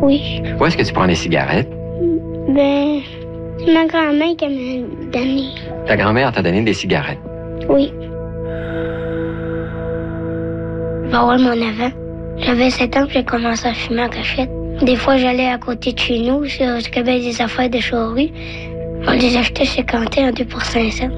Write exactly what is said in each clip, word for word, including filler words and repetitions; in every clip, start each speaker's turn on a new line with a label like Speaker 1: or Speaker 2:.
Speaker 1: Oui.
Speaker 2: Où est-ce que tu prends les cigarettes?
Speaker 1: Ben, c'est ma grand-mère qui m'a donné.
Speaker 2: Ta grand-mère t'a donné des cigarettes?
Speaker 1: Oui. Je vais avoir mon avant. J'avais sept ans que j'ai commencé à fumer en cachette. Des fois, j'allais à côté de chez nous, sur ce qu'il y avait des affaires de chaurie. On les achetait chez Quentin en deux pour cinq cents.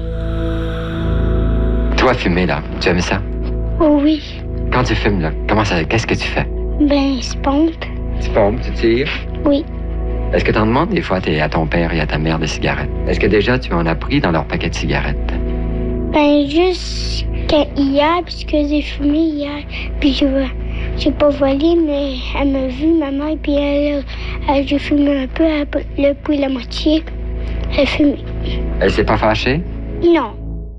Speaker 2: Toi, fumer, là, tu aimes ça?
Speaker 1: Oh oui.
Speaker 2: Quand tu fumes, là, comment ça, qu'est-ce que tu fais?
Speaker 1: Ben, je pompe.
Speaker 2: Tu pompes, tu tires?
Speaker 1: Oui.
Speaker 2: Est-ce que tu en demandes des fois à ton père et à ta mère des cigarettes? Est-ce que déjà tu en as pris dans leur paquet de cigarettes?
Speaker 1: Ben, juste hier, puisque j'ai fumé hier, puis je j'ai pas volé, mais elle m'a vu, ma mère, puis elle, elle j'ai fumé un peu, elle, là, puis la moitié, elle a fumé.
Speaker 2: Elle s'est pas fâchée?
Speaker 1: Non.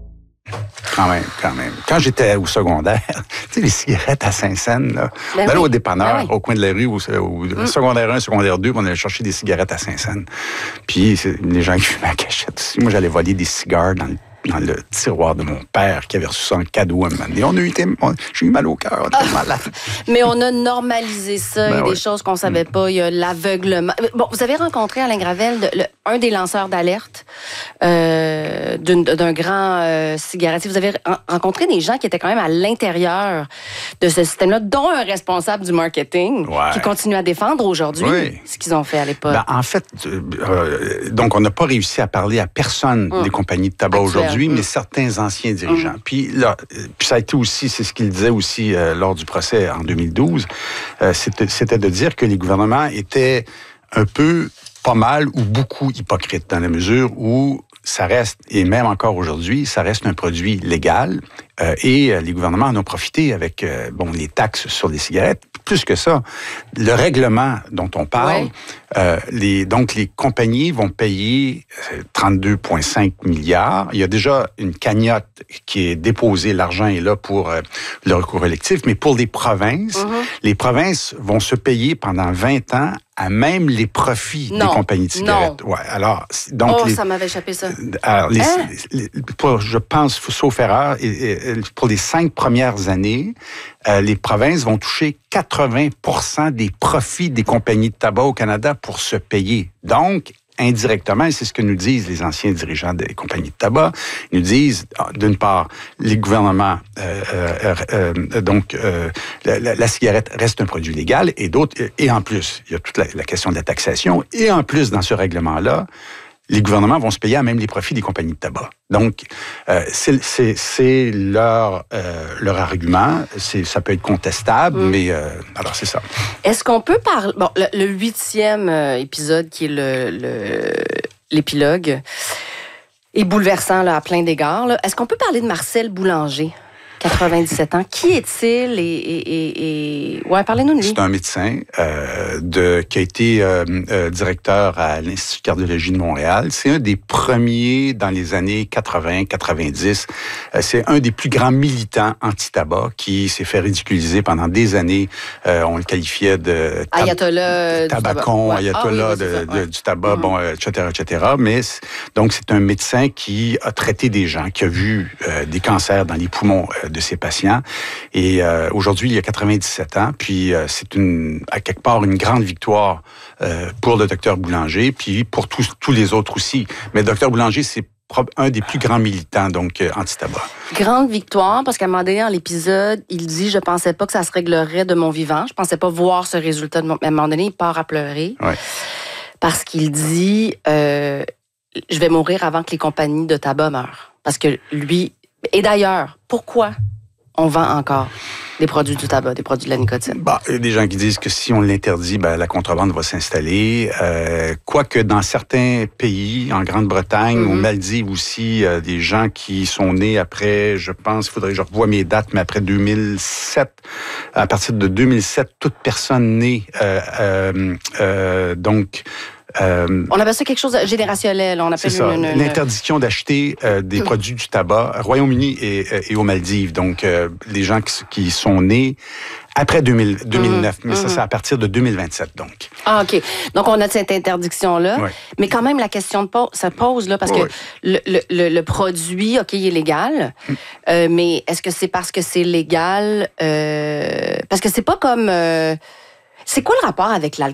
Speaker 3: Quand même, quand même. Quand j'étais au secondaire, tu sais, les cigarettes à Saint-Saëns, là,
Speaker 4: ben
Speaker 3: on allait
Speaker 4: oui.
Speaker 3: au dépanneur,
Speaker 4: ben oui.
Speaker 3: au coin de la rue, au, au mm. secondaire un, secondaire deux, puis on allait chercher des cigarettes à Saint-Saëns. Puis les gens qui fumaient à cachette aussi. Moi, j'allais voler des cigares dans le dans le tiroir de mon père qui avait reçu ça en cadeau à un moment donné. On a eu, on, j'ai eu mal au cœur, on était
Speaker 4: ah,
Speaker 3: malade.
Speaker 4: Mais on a normalisé ça. Ben il y a oui. des choses qu'on ne savait pas. Il y a l'aveuglement. Bon, vous avez rencontré Alain Gravel, de, le, un des lanceurs d'alerte euh, d'un, d'un grand euh, cigarettier. Vous avez rencontré des gens qui étaient quand même à l'intérieur de ce système-là, dont un responsable du marketing
Speaker 3: ouais.
Speaker 4: qui continue à défendre aujourd'hui oui. ce qu'ils ont fait à l'époque.
Speaker 3: Ben, en fait, euh, donc on n'a pas réussi à parler à personne hum. des compagnies de tabac Actuel. aujourd'hui, mais certains anciens dirigeants. Mmh. Puis là, puis ça a été aussi, c'est ce qu'il disait aussi euh, lors du procès en deux mille douze, euh, c'était, c'était de dire que les gouvernements étaient un peu, pas mal ou beaucoup hypocrites dans la mesure où ça reste, et même encore aujourd'hui, ça reste un produit légal euh, et euh, les gouvernements en ont profité avec euh, bon les taxes sur les cigarettes. Plus que ça, le règlement dont on parle, ouais. euh, les, donc les compagnies vont payer trente-deux virgule cinq milliards. Il y a déjà une cagnotte qui est déposée, l'argent est là pour euh, le recours collectif, mais pour les provinces, mm-hmm. les provinces vont se payer pendant vingt ans à même les profits
Speaker 4: non,
Speaker 3: des compagnies de cigarettes.
Speaker 4: Non.
Speaker 3: Ouais, alors, donc
Speaker 4: oh,
Speaker 3: les,
Speaker 4: ça m'avait échappé ça.
Speaker 3: Alors, les,
Speaker 4: hein?
Speaker 3: les, pour, je pense, sauf erreur, et, et, pour les cinq premières années, euh, les provinces vont toucher quatre-vingts pour cent des profits des compagnies de tabac au Canada pour se payer. Donc, indirectement, et c'est ce que nous disent les anciens dirigeants des compagnies de tabac, ils nous disent, d'une part, les gouvernements, euh, euh, euh, donc, euh, la, la cigarette reste un produit légal, et d'autres, et en plus, il y a toute la, la question de la taxation, et en plus, dans ce règlement-là, les gouvernements vont se payer à même les profits des compagnies de tabac. Donc, euh, c'est, c'est, c'est leur, euh, leur argument. C'est, ça peut être contestable, mmh. mais euh, alors c'est ça.
Speaker 4: Est-ce qu'on peut parler... Bon, le, le huitième épisode, qui est le, le, l'épilogue, est bouleversant là, à plein d'égards. Là. Est-ce qu'on peut parler de Marcel Boulanger? quatre-vingt-dix-sept ans. Qui est-il? Et, et, et, et... Ouais, parlez-nous de lui.
Speaker 3: C'est un médecin euh, de, qui a été euh, euh, directeur à l'Institut de cardiologie de Montréal. C'est un des premiers dans les années quatre-vingts quatre-vingt-dix. Euh, c'est un des plus grands militants anti-tabac qui s'est fait ridiculiser pendant des années. Euh, on le qualifiait de tab-
Speaker 4: ayatollah
Speaker 3: tabacon,
Speaker 4: ouais.
Speaker 3: ayatollah
Speaker 4: ah, oui,
Speaker 3: de,
Speaker 4: ça, ouais.
Speaker 3: de, du tabac,
Speaker 4: mm-hmm.
Speaker 3: bon, et cetera, et cetera. Mais donc c'est un médecin qui a traité des gens, qui a vu euh, des cancers dans les poumons euh, de ses patients. Et euh, aujourd'hui, il y a quatre-vingt-dix-sept ans. Puis euh, c'est une, à quelque part une grande victoire euh, pour le docteur Boulanger, puis pour tous, tous les autres aussi. Mais le docteur Boulanger, c'est un des plus grands militants, donc, euh, anti-tabac.
Speaker 4: Grande victoire, parce qu'à un moment donné, dans l'épisode, il dit « Je pensais pas que ça se réglerait de mon vivant. Je pensais pas voir ce résultat de mon... » À un moment donné, il part à pleurer.
Speaker 3: Ouais.
Speaker 4: Parce qu'il dit euh, « Je vais mourir avant que les compagnies de tabac meurent. » Parce que lui... Et d'ailleurs, pourquoi on vend encore des produits du tabac, des produits de la nicotine?
Speaker 3: Bah, il y a des gens qui disent que si on l'interdit, ben, la contrebande va s'installer. Euh, quoique dans certains pays, en Grande-Bretagne, mm-hmm. aux Maldives aussi, euh, des gens qui sont nés après, je pense, il faudrait que je revoie mes dates, mais après deux mille sept, à partir de deux mille sept, toute personne née, euh, euh, euh, donc...
Speaker 4: Euh, on appelle ça quelque chose de générationnel. On appelle
Speaker 3: c'est ça,
Speaker 4: une, une...
Speaker 3: l'interdiction d'acheter euh, des produits du tabac, Royaume-Uni et, et aux Maldives. Donc, euh, les gens qui, qui sont nés après deux mille, deux mille neuf, mmh, mais mmh. ça, c'est à partir de deux mille vingt-sept, donc.
Speaker 4: Ah, OK. Donc, on a cette interdiction-là. Oui. Mais quand même, la question de pose, ça pose, là, parce oui. que le, le, le produit, OK, il est légal, mmh. euh, mais est-ce que c'est parce que c'est légal? Euh, parce que c'est pas comme... Euh, c'est quoi le rapport avec l'alcool?